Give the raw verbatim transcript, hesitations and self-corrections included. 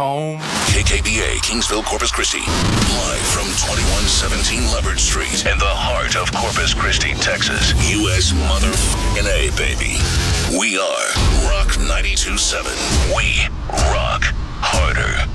home. K K B A, Kingsville, Corpus Christi. Live from twenty-one seventeen Leopard Street in the heart of Corpus Christi, Texas. U S motherfucking A, baby. We are Rock ninety-two point seven. We rock harder.